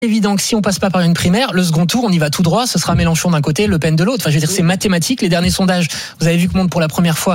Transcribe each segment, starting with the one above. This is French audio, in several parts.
évident que si on passe pas par une primaire, le second tour, on y va tout droit, ce sera Mélenchon d'un côté, Le Pen de l'autre. Enfin, je veux dire, c'est mathématique. Les derniers sondages, vous avez vu que montrent pour la première fois,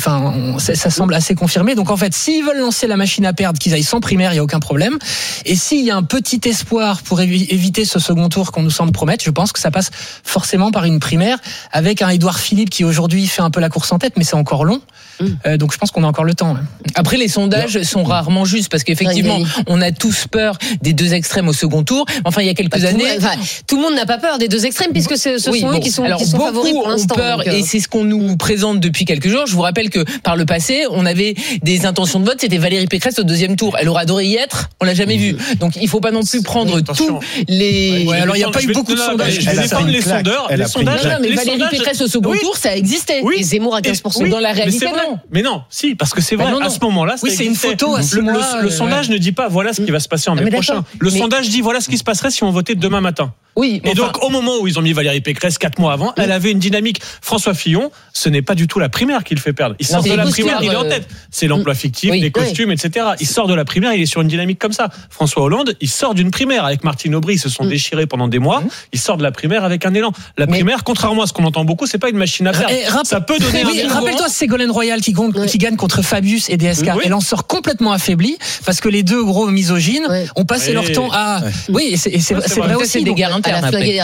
ça semble assez confirmé. Donc en fait, s'ils veulent lancer la machine à perdre, qu'ils aillent sans primaire, il y a aucun problème. Et s'il y a un petit espoir pour éviter ce second tour qu'on nous semble promettre, je pense que ça passe forcément par une primaire avec un Édouard Philippe qui aujourd'hui fait un peu la course en tête, mais c'est encore long. Donc je pense qu'on a encore le temps. Après, les sondages sont rarement justes parce qu'effectivement, on a tous peur des deux extrêmes au second tour. Enfin, il y a quelques années, tout le monde n'a pas peur des deux extrêmes puisque ce sont eux qui sont favoris pour l'instant. Beaucoup ont peur et c'est ce qu'on nous présente depuis quelques jours. Je vous rappelle que par le passé, on avait des intentions de vote. C'était Valérie Pécresse au deuxième tour. Elle aurait adoré y être. On l'a jamais vu. Donc, il faut pas non plus prendre tous les. Alors, il y a pas eu beaucoup de sondages. Je vais défendre les sondeurs. Les sondages. Mais Valérie Pécresse au second tour, ça existait. Et Zemmour à 15%. Dans la réalité, non. Mais non, si, parce que c'est vrai. À ce moment-là, c'est une photo à 6 mois. Le sondage ne dit pas voilà ce qui va se passer en mai prochain. Le sondage dit voilà ce qui se passerait si on votait demain matin. Oui, et donc, au moment où ils ont mis Valérie Pécresse 4 mois avant, elle avait une dynamique. François Fillon, ce n'est pas du tout la primaire qui le fait perdre. Il sort de la primaire, il est en tête. C'est l'emploi fictif, les costumes, etc. Il sort de la primaire, il est sur une dynamique comme ça. François Hollande, il sort d'une primaire avec Martine Aubry, ils se sont déchirés pendant des mois. Il sort de la primaire avec un élan. La primaire, contrairement à ce qu'on entend beaucoup, c'est pas une machine à perdre. Ça peut donner rappelle-toi, c'est Ségolène Royal qui gagne contre Fabius et DSK. Elle en sort complètement affaiblie parce que les deux gros misogynes ont passé leur temps à. Oui, c'est vrai aussi. C'est des guerres internes.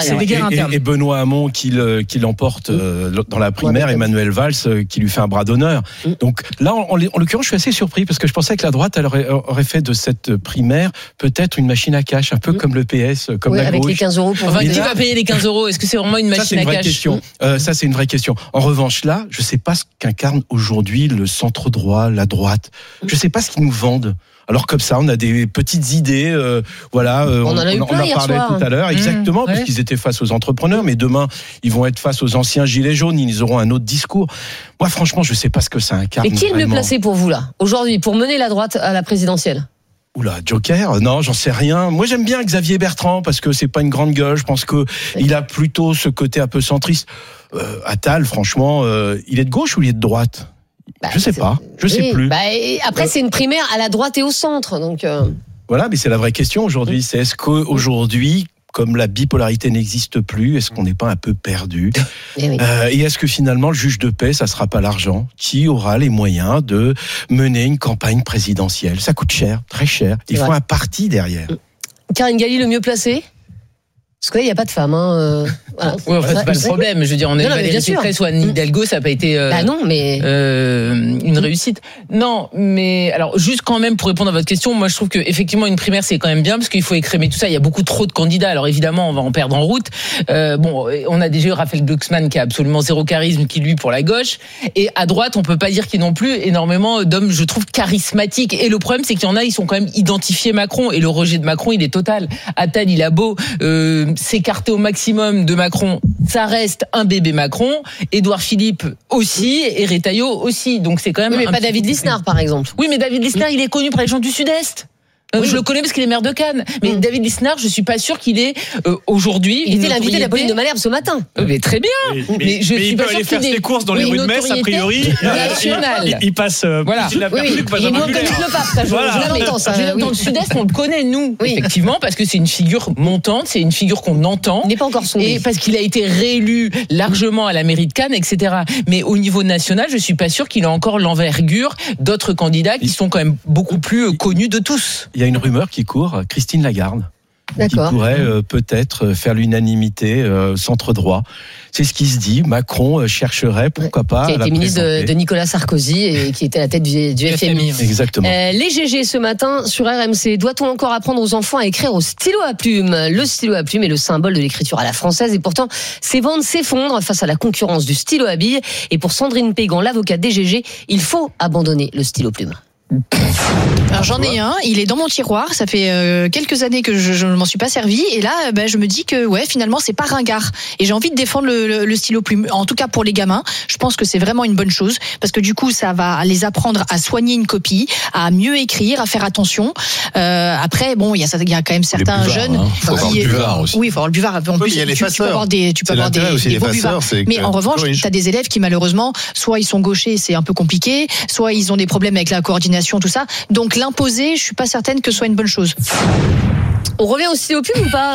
Et Benoît Hamon qui l'emporte dans la primaire, Emmanuel Valls qui lui fait un bras d'honneur. Donc là, en l'occurrence, je suis assez surpris parce que je pensais que la droite elle aurait fait de cette primaire peut-être une machine à cash, un peu comme le PS, comme la avec gauche. les 15 euros pour qui va payer les 15 euros? Est-ce que c'est vraiment une machine à cash? Ça, c'est une vraie question. En revanche, là, je ne sais pas ce qu'incarne aujourd'hui le centre droit, la droite. Je ne sais pas ce qu'ils nous vendent. Alors comme ça, on a des petites idées, on en a parlé tout à l'heure, exactement, parce qu'ils étaient face aux entrepreneurs, mais demain, ils vont être face aux anciens gilets jaunes, ils auront un autre discours. Moi, franchement, je ne sais pas ce que ça incarne. Et qui est le mieux placé pour vous, là, aujourd'hui, pour mener la droite à la présidentielle? Oula, Joker? Non, j'en sais rien. Moi, j'aime bien Xavier Bertrand, parce que c'est pas une grande gueule, je pense qu'il a plutôt ce côté un peu centriste. Attal, franchement, il est de gauche ou il est de droite? Je sais pas, je sais plus. Après, c'est une primaire à la droite et au centre, donc. Voilà, mais c'est la vraie question aujourd'hui. C'est est-ce qu'aujourd'hui, comme la bipolarité n'existe plus, est-ce qu'on n'est pas un peu perdu? Et est-ce que finalement, le juge de paix, ça sera pas l'argent qui aura les moyens de mener une campagne présidentielle? Ça coûte cher, très cher. Il faut un parti derrière. Karine Galli, le mieux placé? Parce que là, il n'y a pas de femme. Voilà. Oui, en fait, c'est pas le problème. Je veux dire, on est Valérie Pécresse ou Anne Hidalgo, ça n'a pas été une réussite. Non, mais alors juste quand même pour répondre à votre question, moi je trouve que effectivement une primaire c'est quand même bien parce qu'il faut écrémer tout ça. Il y a beaucoup trop de candidats. Alors évidemment, on va en perdre en route. On a déjà eu Raphaël Glucksmann qui a absolument zéro charisme, qui lui pour la gauche. Et à droite, on peut pas dire qu'il y ait non plus énormément d'hommes, je trouve, charismatiques. Et le problème, c'est qu'il y en a, ils sont quand même identifiés Macron. Et le rejet de Macron, il est total. Attal, il a beau s'écarter au maximum de Macron, ça reste un bébé Macron. Édouard Philippe aussi, et Retailleau aussi. Donc c'est quand même. Oui, mais pas David Lisnard, par exemple. Oui, mais David Lisnard, il est connu par les gens du Sud-Est. Je le connais parce qu'il est maire de Cannes. Mais David Lisnard, je suis pas sûr qu'il est aujourd'hui. Il était l'invité de la Pauline de Malherbe ce matin. Mais très bien. Mais je suis pas sûr qu'il ait faire ses courses dans les rues de Metz, a priori. National. Il passe. Voilà. Il est moins connu que le pape. Ça, je l'entends. Ça. Dans le Sud-Est, on le connaît nous, effectivement, parce que c'est une figure montante, c'est une figure qu'on entend. Il n'est pas encore sondé. Et parce qu'il a été réélu largement à la mairie de Cannes, etc. Mais au niveau national, je suis pas sûr qu'il a encore l'envergure d'autres candidats qui sont quand même beaucoup plus connus de tous. Il y a une rumeur qui court, Christine Lagarde, qui pourrait peut-être faire l'unanimité centre droit. C'est ce qui se dit. Macron chercherait, pourquoi pas. Qui a été ministre de Nicolas Sarkozy et qui était à la tête du FMI. Exactement. Les GG ce matin sur RMC. Doit-on encore apprendre aux enfants à écrire au stylo à plume? Le stylo à plume est le symbole de l'écriture à la française et pourtant ses ventes s'effondrent face à la concurrence du stylo à billes. Et pour Sandrine Pégan, l'avocate des GG, il faut abandonner le stylo plume. Alors j'en ai un, il est dans mon tiroir, ça fait quelques années que je ne m'en suis pas servi et là je me dis que finalement c'est pas ringard et j'ai envie de défendre le stylo plume, en tout cas pour les gamins. Je pense que c'est vraiment une bonne chose parce que du coup ça va les apprendre à soigner une copie, à mieux écrire, à faire attention. Après il y a quand même certains jeunes faut avoir le buvard aussi. Oui, il faut avoir le buvard. En plus, tu peux avoir des beaux buvards. Mais en revanche, tu as des élèves qui malheureusement soit ils sont gauchers, c'est un peu compliqué, soit ils ont des problèmes avec la coordination, tout ça. Donc l'imposer, je suis pas certaine que ce soit une bonne chose. On revient au stylo plume ou pas